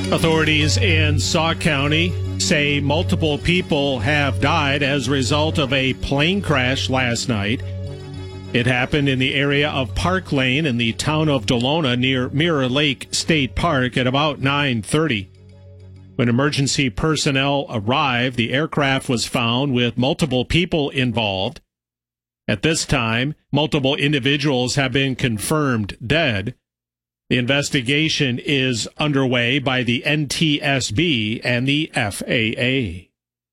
Authorities in Sauk County say multiple people have died as a result of a plane crash last night. It happened in the area of Park Lane in the town of Delona near Mirror Lake State Park at about 9:30. When emergency personnel arrived, the aircraft was found with multiple people involved. At this time, multiple individuals have been confirmed dead. The investigation is underway by the NTSB and the FAA.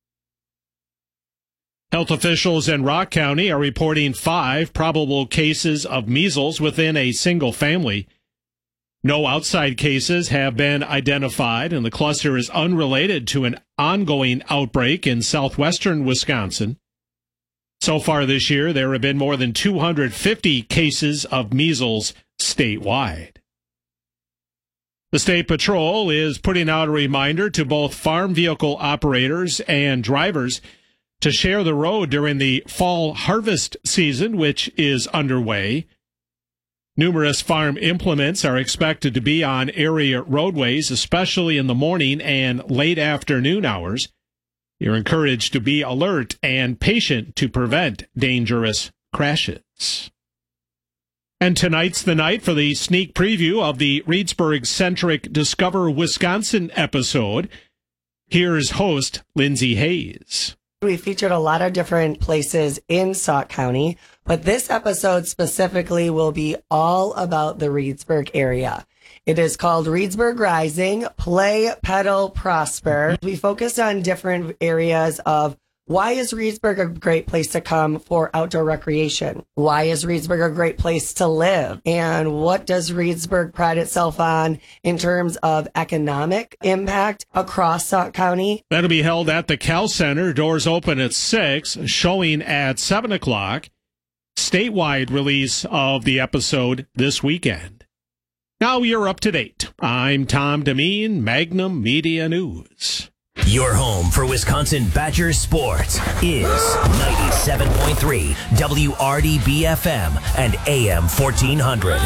Health officials in Rock County are reporting 5 probable cases of measles within a single family. No outside cases have been identified, and the cluster is unrelated to an ongoing outbreak in southwestern Wisconsin. So far this year, there have been more than 250 cases of measles statewide. The State Patrol is putting out a reminder to both farm vehicle operators and drivers to share the road during the fall harvest season, which is underway. Numerous farm implements are expected to be on area roadways, especially in the morning and late afternoon hours. You're encouraged to be alert and patient to prevent dangerous crashes. And tonight's the night for the sneak preview of the Reedsburg-centric Discover Wisconsin episode. Here's host Lindsay Hayes. We featured a lot of different places in Sauk County, but this episode specifically will be all about the Reedsburg area. It is called Reedsburg Rising, Play, Pedal, Prosper. We focused on different areas of why is Reedsburg a great place to come for outdoor recreation? Why is Reedsburg a great place to live? And what does Reedsburg pride itself on in terms of economic impact across Sauk County? That'll be held at the Cal Center. Doors open at 6, showing at 7 o'clock. Statewide release of the episode this weekend. Now you're up to date. I'm Tom Demeen, Magnum Media News. Your home for Wisconsin Badgers sports is 97.3 WRDB-FM and AM 1400.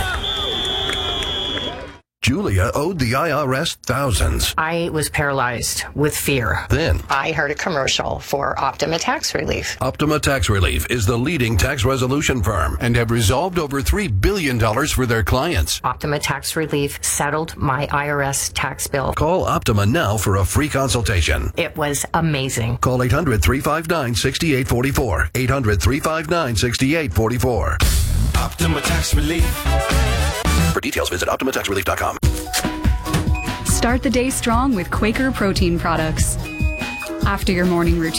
Julia owed the IRS thousands. I was paralyzed with fear. Then I heard a commercial for Optima Tax Relief. Optima Tax Relief is the leading tax resolution firm and have resolved over $3 billion for their clients. Optima Tax Relief settled my IRS tax bill. Call Optima now for a free consultation. It was amazing. Call 800-359-6844. 800-359-6844. Optima Tax Relief. For details, visit OptimaTaxRelief.com. Start the day strong with Quaker Protein products. After your morning routine,